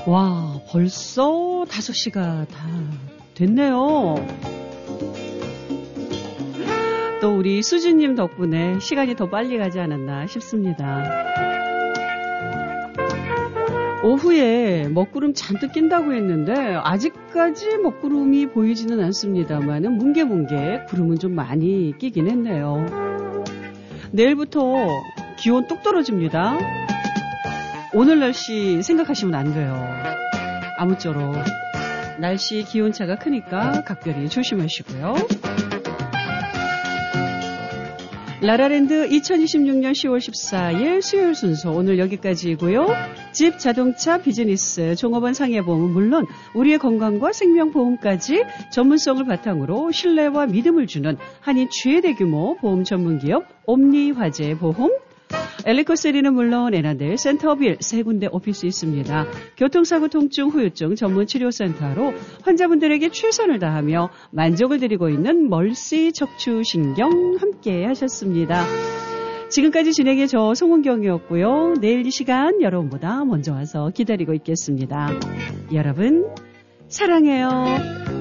와, 벌써 5시가 다 됐네요. 또 우리 수진님 덕분에 시간이 더 빨리 가지 않았나 싶습니다. 오후에 먹구름 잔뜩 낀다고 했는데 아직까지 먹구름이 보이지는 않습니다만 뭉게뭉게 구름은 좀 많이 끼긴 했네요. 내일부터 기온 뚝 떨어집니다. 오늘 날씨 생각하시면 안 돼요. 아무쪼록 날씨 기온차가 크니까 각별히 조심하시고요. 라라랜드 2026년 10월 14일 수요일 순서 오늘 여기까지이고요. 집, 자동차, 비즈니스, 종업원 상해보험은 물론 우리의 건강과 생명보험까지 전문성을 바탕으로 신뢰와 믿음을 주는 한인 최대 규모 보험 전문기업 옴니화재보험, 엘리코세리는 물론 에나델, 센터빌 세 군데 오피스 있습니다. 교통사고, 통증, 후유증 전문치료센터로 환자분들에게 최선을 다하며 만족을 드리고 있는 멀시 척추신경 함께 하셨습니다. 지금까지 진행의 저 송은경이었고요. 내일 이 시간 여러분보다 먼저 와서 기다리고 있겠습니다. 여러분 사랑해요.